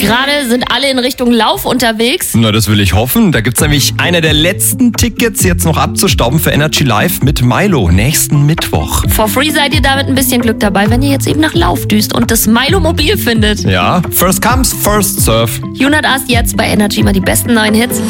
Gerade sind alle in Richtung Lauf unterwegs. Na, das will ich hoffen. Da gibt's nämlich eine der letzten Tickets jetzt noch abzustauben für Energy Live mit Milo nächsten Mittwoch. For free seid ihr damit ein bisschen Glück dabei, wenn ihr jetzt eben nach Lauf düst und das Milo-Mobil findet. Ja, first comes, first serve. Junat Ast jetzt bei Energy mal die besten neuen Hits.